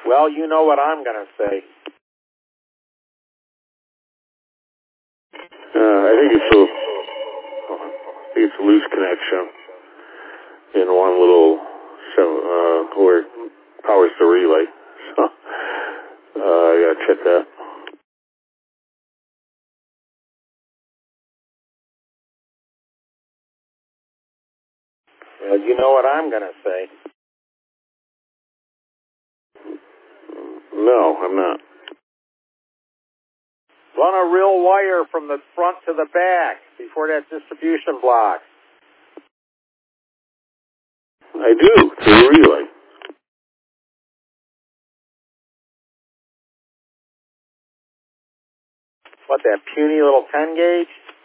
Well, you know what I'm going to say. I think it's a loose connection in one little where it powers the relay. So I gotta check that. Well, you know what I'm going to say. No, I'm not. Run a real wire from the front to the back before that distribution block. I do, through the relay. What, that puny little 10 gauge?